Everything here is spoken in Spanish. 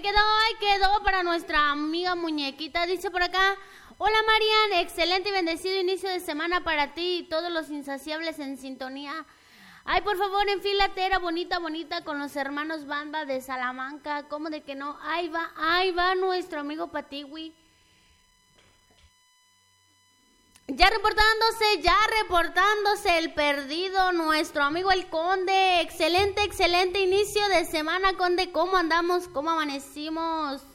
Ahí quedó para nuestra amiga muñequita. Dice por acá: hola Marian, excelente y bendecido inicio de semana para ti y todos los insaciables en sintonía. Ay, por favor, enfilatera bonita con los hermanos Bamba de Salamanca. ¿Cómo de que no? Ahí va nuestro amigo Patiwi. Ya reportándose el perdido, nuestro amigo el Conde. Excelente inicio de semana, Conde. ¿Cómo andamos? ¿Cómo amanecimos?